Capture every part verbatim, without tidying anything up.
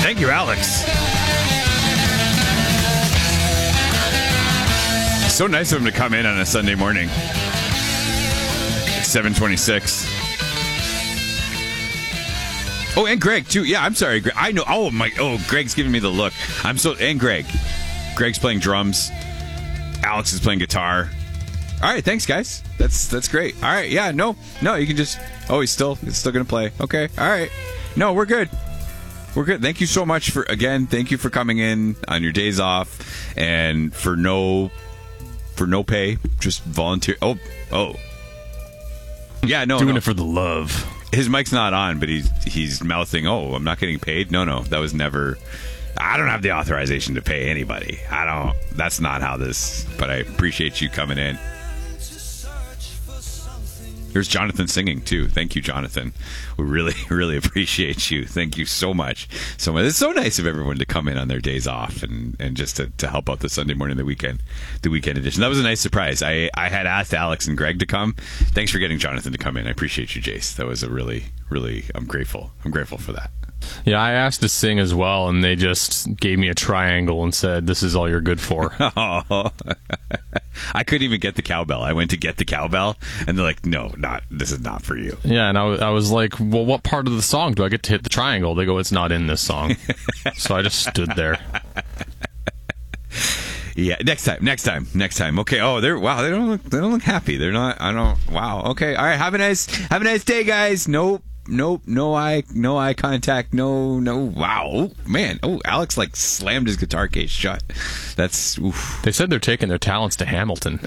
Thank you, Alex. So nice of him to come in on a Sunday morning. It's seven twenty-six. Oh, and Greg, too. Yeah, I'm sorry. Greg. I know. Oh, my. Oh, Greg's giving me the look. I'm so. And Greg. Greg's playing drums. Alex is playing guitar. All right. Thanks, guys. That's that's great. All right. Yeah. No. No. You can just. Oh, he's still. He's still gonna play. Okay. All right. No, we're good. We're good. Thank you so much for again. Thank you for coming in on your days off and for no, for no pay. Just volunteer. Oh. Oh. Yeah. No. Doing no. it for the love. His mic's not on, but he's he's mouthing, "Oh, I'm not getting paid." No, no, that was never. I don't have the authorization to pay anybody. I don't. That's not how this. But I appreciate you coming in. Here's Jonathan singing too. Thank you, Jonathan. We really, really appreciate you. Thank you so much. So much. It's so nice of everyone to come in on their days off and, and just to, to help out the Sunday morning, the weekend, the weekend edition. That was a nice surprise. I, I had asked Alex and Greg to come. Thanks for getting Jonathan to come in. I appreciate you, Jace. That was a really, really. I'm grateful. I'm grateful for that. Yeah, I asked to sing as well, and they just gave me a triangle and said, "This is all you're good for." Oh. I couldn't even get the cowbell. I went to get the cowbell, and they're like, "No, not. This is not for you." Yeah, and I, w- I was like, "Well, what part of the song do I get to hit the triangle?" They go, "It's not in this song." So I just stood there. Yeah, next time, next time, next time. Okay. Oh, they're wow. They don't look. They don't look happy. They're not. I don't. Wow. Okay. All right. Have a nice. Have a nice day, guys. Nope. Nope, no eye, no eye contact, no, no. Wow, oh, man, oh, Alex like slammed his guitar case shut. That's. Oof. They said they're taking their talents to Hamilton.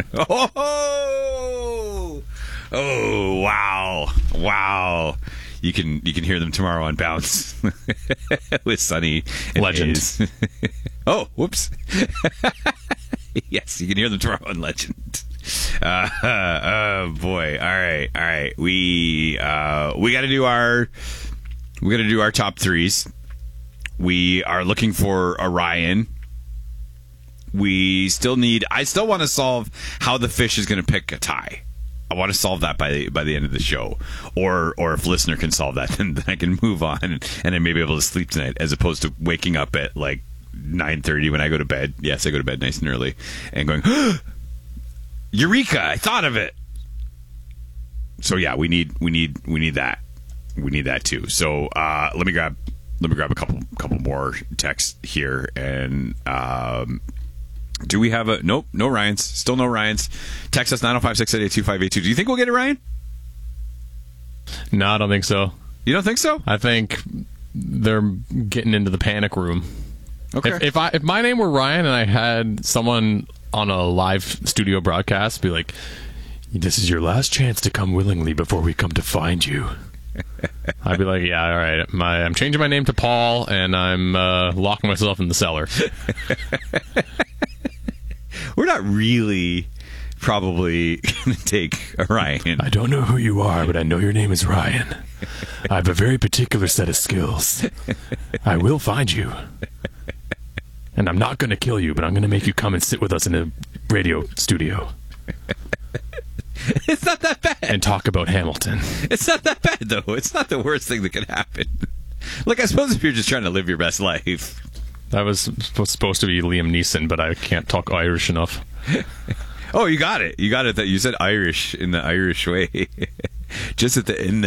Oh, oh, wow, wow. You can you can hear them tomorrow on Bounce with Sonny and Legend. Hayes. Oh, whoops. Yes, you can hear them tomorrow on Legend. Uh, oh boy! All right, all right. We uh, we got to do our we got to do our top threes. We are looking for Orion. We still need. I still want to solve how the fish is going to pick a tie. I want to solve that by by the end of the show, or or if listener can solve that, then, then I can move on and, and I may be able to sleep tonight, as opposed to waking up at like nine thirty when I go to bed. Yes, I go to bed nice and early, and going. Eureka! I thought of it. So yeah, we need we need we need that. We need that too. So uh, let me grab let me grab a couple couple more texts here. And um, do we have a nope? No Ryans. Still no Ryans. Text us nine oh five, six eight eight, two five eight two. Do you think we'll get it, Ryan? No, I don't think so. You don't think so? I think they're getting into the panic room. Okay. If, if I if my name were Ryan and I had someone on a live studio broadcast be like, "This is your last chance to come willingly before we come to find you," I'd be like, "Yeah, all right. My, I'm changing my name to Paul, and I'm uh, locking myself in the cellar." We're not really probably going to take Orion. I don't know who you are, but I know your name is Ryan. I have a very particular set of skills. I will find you. And I'm not going to kill you, but I'm going to make you come and sit with us in a radio studio. It's not that bad. And talk about Hamilton. It's not that bad, though. It's not the worst thing that could happen. Like, I suppose if you're just trying to live your best life. That was supposed to be Liam Neeson, but I can't talk Irish enough. Oh, you got it. You got it. That you said Irish in the Irish way. Just at the end.